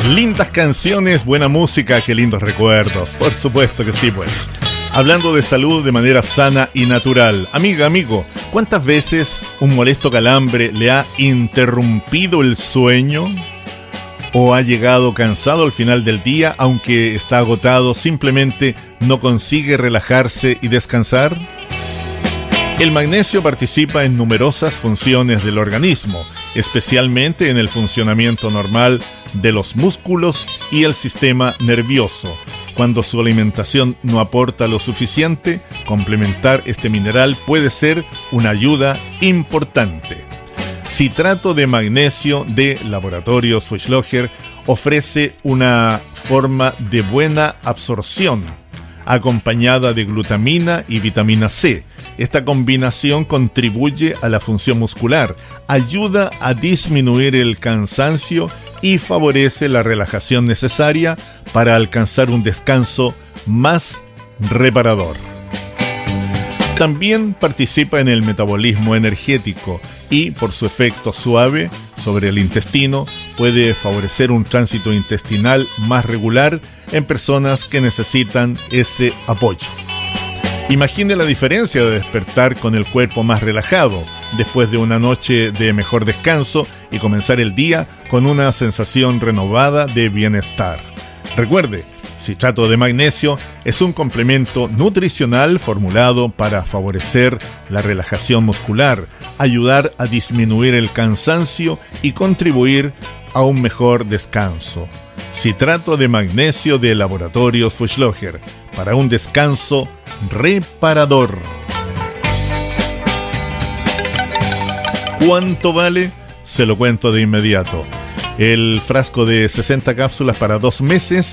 Lindas canciones, buena música, qué lindos recuerdos. Por supuesto que sí, pues. Hablando de salud de manera sana y natural. Amiga, amigo, ¿cuántas veces un molesto calambre le ha interrumpido el sueño? ¿O ha llegado cansado al final del día, aunque está agotado, simplemente no consigue relajarse y descansar? El magnesio participa en numerosas funciones del organismo, especialmente en el funcionamiento normal de los músculos y el sistema nervioso. Cuando su alimentación no aporta lo suficiente, complementar este mineral puede ser una ayuda importante. Citrato de magnesio de Laboratorios Fuchslocher ofrece una forma de buena absorción, acompañada de glutamina y vitamina C. Esta combinación contribuye a la función muscular, ayuda a disminuir el cansancio y favorece la relajación necesaria para alcanzar un descanso más reparador. También participa en el metabolismo energético y, por su efecto suave sobre el intestino, puede favorecer un tránsito intestinal más regular en personas que necesitan ese apoyo. Imagine la diferencia de despertar con el cuerpo más relajado después de una noche de mejor descanso y comenzar el día con una sensación renovada de bienestar. Recuerde, citrato de magnesio es un complemento nutricional formulado para favorecer la relajación muscular, ayudar a disminuir el cansancio y contribuir a un mejor descanso. Citrato de magnesio de Laboratorios Fuchslocher para un descanso reparador. ¿Cuánto vale? Se lo cuento de inmediato. El frasco de 60 cápsulas para 2 meses,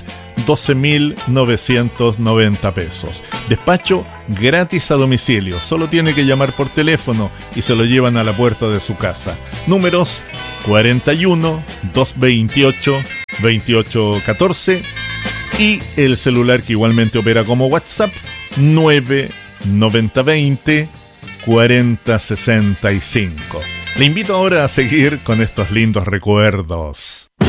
12.990 pesos. Despacho gratis a domicilio. Solo tiene que llamar por teléfono y se lo llevan a la puerta de su casa. Números 41 228 2814 y el celular que igualmente opera como WhatsApp 99020 4065. Le invito ahora a seguir con estos lindos recuerdos.